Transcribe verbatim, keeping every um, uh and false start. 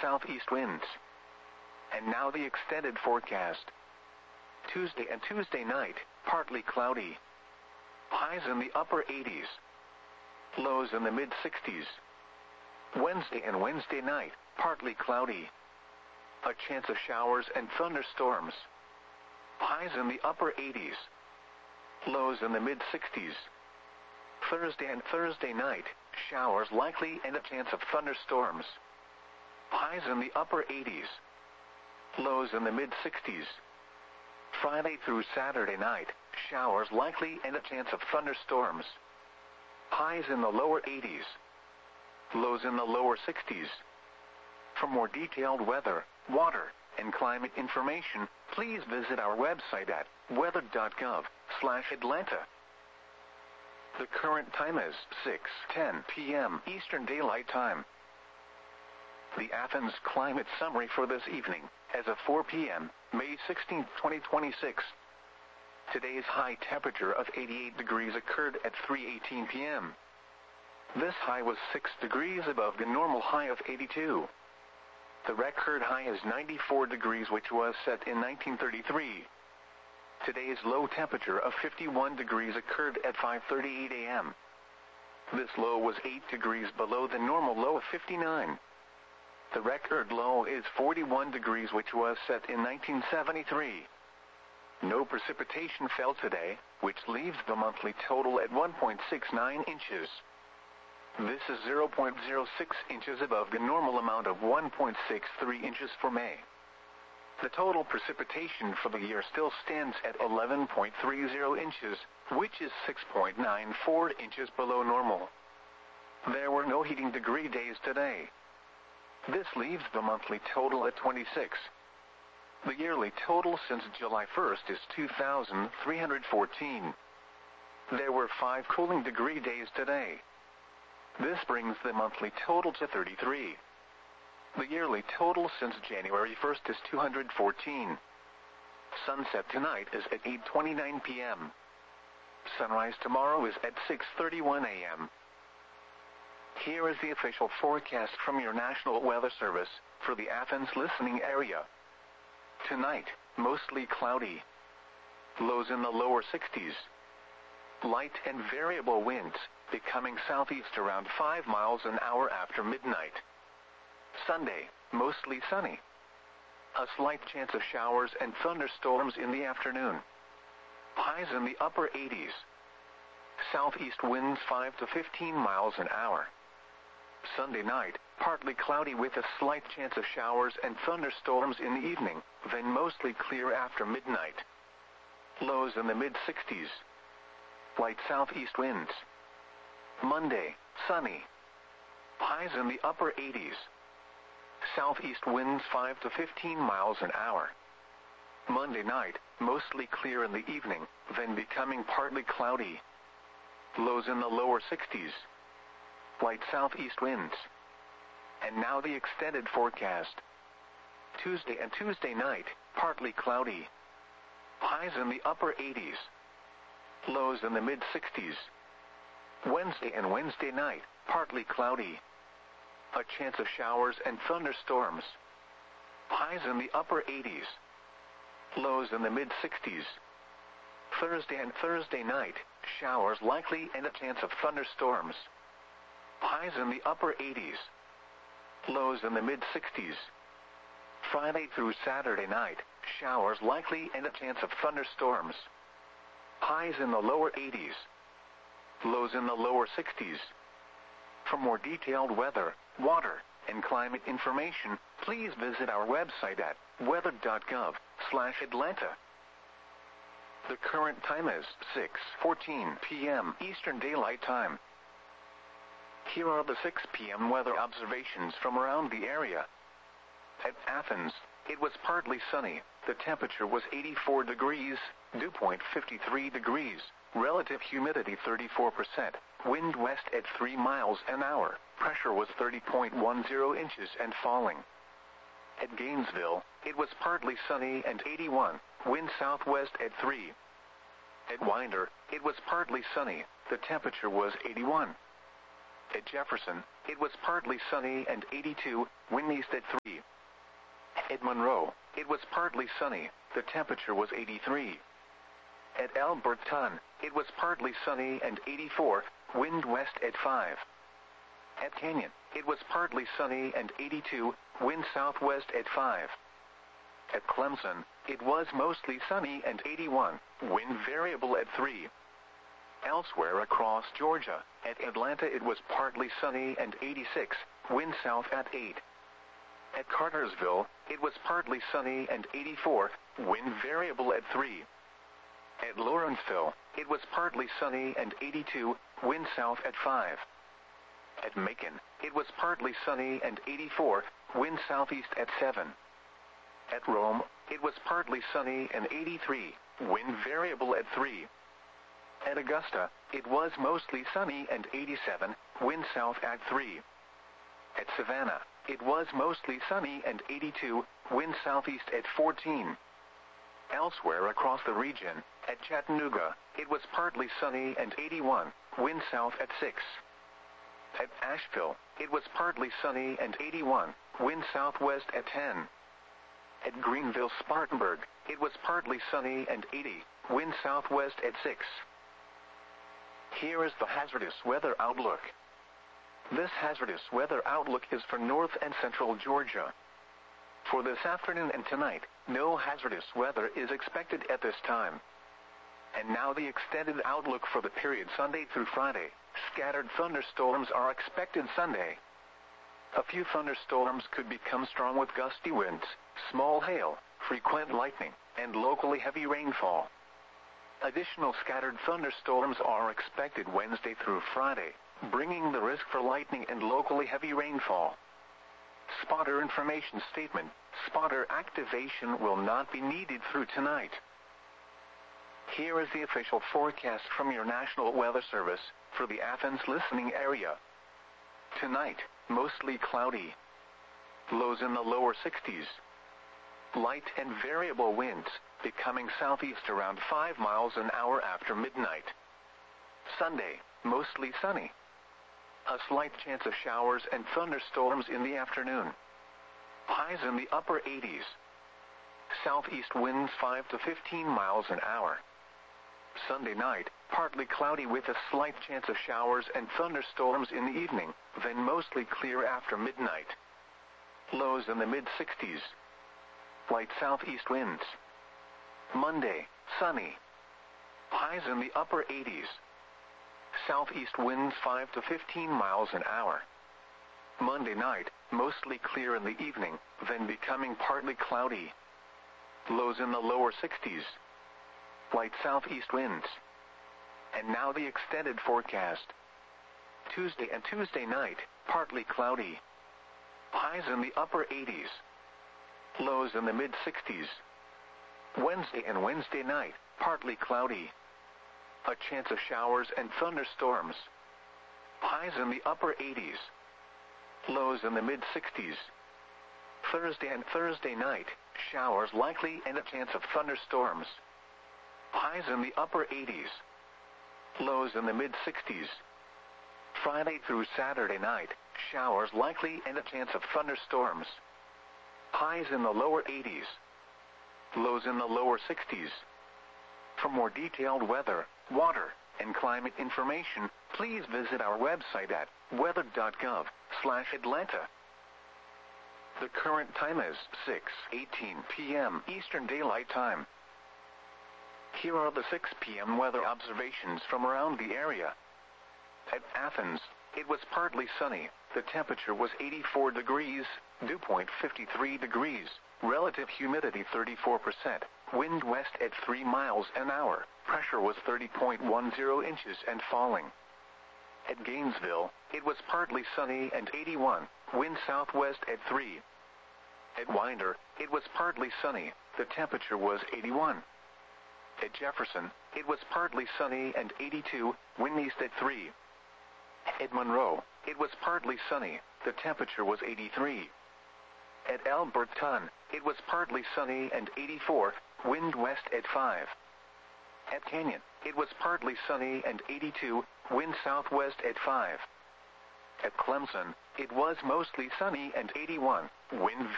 southeast winds. And now the extended forecast. Tuesday and Tuesday night, partly cloudy. Highs in the upper eighties. Lows in the mid sixties. Wednesday and Wednesday night, partly cloudy. A chance of showers and thunderstorms. Highs in the upper eighties. Lows in the mid sixties. Thursday and Thursday night, showers likely and a chance of thunderstorms. Highs in the upper eighties. Lows in the mid sixties. Friday through Saturday night, showers likely and a chance of thunderstorms. Highs in the lower eighties. Lows in the lower sixties. For more detailed weather, water, and climate information, please visit our website at weather dot gov slash Atlanta. The current time is six ten p m Eastern Daylight Time. The Athens Climate Summary for this evening, as of four p m, May sixteenth, twenty twenty-six. Today's high temperature of eighty-eight degrees occurred at three eighteen p m This high was six degrees above the normal high of eighty-two. The record high is ninety-four degrees, which was set in nineteen thirty-three. Today's low temperature of fifty-one degrees occurred at five thirty-eight a m This low was eight degrees below the normal low of fifty-nine. The record low is forty-one degrees, which was set in nineteen seventy-three. No precipitation fell today, which leaves the monthly total at one point six nine inches. This is zero point zero six inches above the normal amount of one point six three inches for May. The total precipitation for the year still stands at eleven point three zero inches, which is six point nine four inches below normal. There were no heating degree days today. This leaves the monthly total at twenty-six. The yearly total since July first is two thousand three hundred fourteen. There were five cooling degree days today. This brings the monthly total to thirty-three. The yearly total since January first is two hundred fourteen. Sunset tonight is at eight twenty-nine p m Sunrise tomorrow is at six thirty-one a m Here is the official forecast from your National Weather Service for the Athens listening area. Tonight, mostly cloudy. Lows in the lower sixties. Light and variable winds, becoming southeast around five miles an hour after midnight. Sunday, mostly sunny. A slight chance of showers and thunderstorms in the afternoon. Highs in the upper eighties. Southeast winds five to fifteen miles an hour. Sunday night, partly cloudy with a slight chance of showers and thunderstorms in the evening, then mostly clear after midnight. Lows in the mid sixties. Light southeast winds. Monday, sunny. Highs in the upper eighties. Southeast winds five to fifteen miles an hour. Monday night, mostly clear in the evening, then becoming partly cloudy. Lows in the lower sixties. Light southeast winds. And now the extended forecast. Tuesday and Tuesday night, partly cloudy. Highs in the upper eighties. Lows in the mid sixties. Wednesday and Wednesday night, partly cloudy. A chance of showers and thunderstorms. Highs in the upper eighties. Lows in the mid sixties. Thursday and Thursday night, showers likely and a chance of thunderstorms. Highs in the upper eighties. Lows in the mid sixties. Friday through Saturday night, showers likely and a chance of thunderstorms. Highs in the lower eighties. Lows in the lower sixties. For more detailed weather, water, and climate information, please visit our website at weather dot gov slash Atlanta. The current time is six fourteen p m Eastern Daylight Time. Here are the six p m weather observations from around the area. At Athens, it was partly sunny. The temperature was eighty-four degrees, dew point fifty-three degrees, relative humidity thirty-four percent, wind west at three miles an hour, pressure was thirty point one zero inches and falling. At Gainesville, it was partly sunny and eighty-one, wind southwest at three. At Winder, it was partly sunny, the temperature was eighty-one. At Jefferson, it was partly sunny and eighty-two, wind east at three. At Monroe, it was partly sunny, the temperature was eighty-three. At Alberton, it was partly sunny and eighty-four, wind west at five. At Canyon, it was partly sunny and eighty-two, wind southwest at five. At Clemson, it was mostly sunny and eighty-one, wind variable at three. Elsewhere across Georgia, at Atlanta it was partly sunny and eighty-six, wind south at eight. At Cartersville, it was partly sunny and eighty-four, wind variable at three. At Lawrenceville, it was partly sunny and eighty-two, wind south at five. At Macon, it was partly sunny and eighty-four, wind southeast at seven. At Rome, it was partly sunny and eighty-three, wind variable at three. At Augusta, it was mostly sunny and eighty-seven, wind south at three. At Savannah, it was mostly sunny and eighty-two, wind southeast at fourteen. Elsewhere across the region, at Chattanooga, it was partly sunny and eighty-one, wind south at six. At Asheville, it was partly sunny and eighty-one, wind southwest at ten. At Greenville-Spartanburg, it was partly sunny and eighty, wind southwest at six. Here is the hazardous weather outlook. This hazardous weather outlook is for north and central Georgia. For this afternoon and tonight, no hazardous weather is expected at this time. And now the extended outlook for the period Sunday through Friday. Scattered thunderstorms are expected Sunday. A few thunderstorms could become strong with gusty winds, small hail, frequent lightning, and locally heavy rainfall. Additional scattered thunderstorms are expected Wednesday through Friday, bringing the risk for lightning and locally heavy rainfall. Spotter information statement: spotter activation will not be needed through tonight. Here is the official forecast from your National Weather Service for the Athens listening area. Tonight, mostly cloudy. Lows in the lower sixties. Light and variable winds, becoming southeast around five miles an hour after midnight. Sunday, mostly sunny. A slight chance of showers and thunderstorms in the afternoon. Highs in the upper eighties. Southeast winds five to fifteen miles an hour. Sunday night, partly cloudy with a slight chance of showers and thunderstorms in the evening, then mostly clear after midnight. Lows in the mid-sixties. Light southeast winds. Monday, sunny. Highs in the upper eighties. Southeast winds five to fifteen miles an hour. Monday night, mostly clear in the evening, then becoming partly cloudy. Lows in the lower sixties. Light southeast winds. And now the extended forecast. Tuesday and Tuesday night, partly cloudy. Highs in the upper eighties. Lows in the mid-sixties. Wednesday and Wednesday night, partly cloudy. A chance of showers and thunderstorms. Highs in the upper eighties. Lows in the mid-sixties. Thursday and Thursday night, showers likely and a chance of thunderstorms. Highs in the upper eighties. Lows in the mid-sixties. Friday through Saturday night, showers likely and a chance of thunderstorms. Highs in the lower eighties. Lows in the lower sixties. For more detailed weather, water, and climate information, please visit our website at weather dot gov slash Atlanta. The current time is six eighteen p m Eastern Daylight Time. Here are the six p m weather observations from around the area. At Athens, it was partly sunny. The temperature was eighty-four degrees, dew point fifty-three degrees, relative humidity thirty-four percent, wind west at three miles an hour, pressure was thirty point one zero inches and falling. At Gainesville, it was partly sunny and eighty-one, wind southwest at three. At Winder, it was partly sunny, the temperature was eighty-one. At Jefferson, it was partly sunny and eighty-two, wind east at three. At Monroe, it was partly sunny, the temperature was eighty-three. At Alberton, it was partly sunny and eighty-four, wind west at five. At Canyon, it was partly sunny and eighty-two, wind southwest at five. At Clemson, it was mostly sunny and eighty-one, wind